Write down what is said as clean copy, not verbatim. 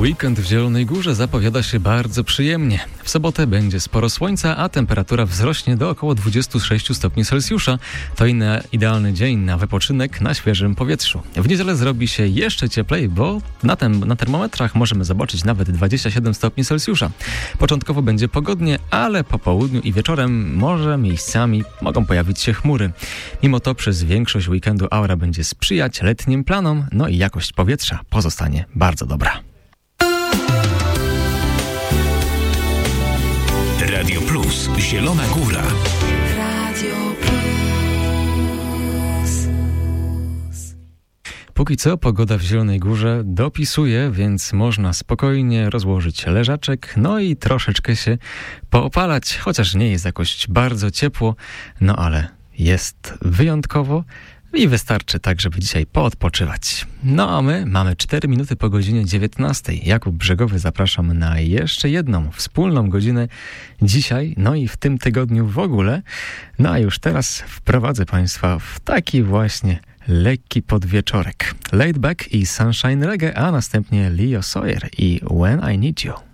Weekend w Zielonej Górze zapowiada się bardzo przyjemnie. W sobotę będzie sporo słońca, a temperatura wzrośnie do około 26 stopni Celsjusza. To idealny dzień na wypoczynek na świeżym powietrzu. W niedzielę zrobi się jeszcze cieplej, bo na termometrach możemy zobaczyć nawet 27 stopni Celsjusza. Początkowo będzie pogodnie, ale po południu i wieczorem może miejscami mogą pojawić się chmury. Mimo to przez większość weekendu aura będzie sprzyjać letnim planom, no i jakość powietrza pozostanie bardzo dobra. Radio Plus. Zielona Góra. Radio Plus. Póki co pogoda w Zielonej Górze dopisuje, więc można spokojnie rozłożyć leżaczek, no i troszeczkę się poopalać, chociaż nie jest jakoś bardzo ciepło, no ale jest wyjątkowo i wystarczy tak, żeby dzisiaj poodpoczywać. No a my mamy 4 minuty po godzinie 19. Jakub Brzegowy, zapraszam na jeszcze jedną wspólną godzinę dzisiaj, no i w tym tygodniu w ogóle. No a już teraz wprowadzę Państwa w taki właśnie lekki podwieczorek. Laid Back i Sunshine Reggae, a następnie Leo Sawyer i When I Need You.